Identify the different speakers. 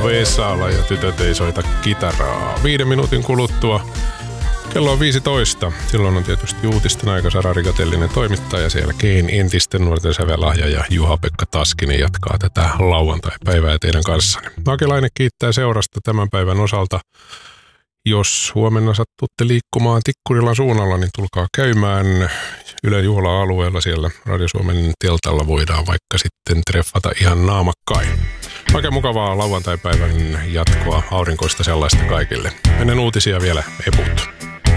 Speaker 1: Vesala ja tytöt ei soita kitaraa. 5 minuutin kuluttua kello on 15. Silloin on tietysti uutisten aika. Sara Rigatellinen toimittaja, siellä jälkeen entisten nuorten sävelahja ja Juha-Pekka Taskinen jatkaa tätä lauantai-päivää teidän kanssanne. Akelainen kiittää seurasta tämän päivän osalta. Jos huomenna sattutte liikkumaan Tikkurilan suunnalla, niin tulkaa käymään Ylen juhla-alueella. Siellä Radio Suomen teltalla voidaan vaikka sitten treffata ihan naamakkain. Oikein mukavaa lauantai-päivän jatkoa, aurinkoista sellaista kaikille. Ennen uutisia vielä eput.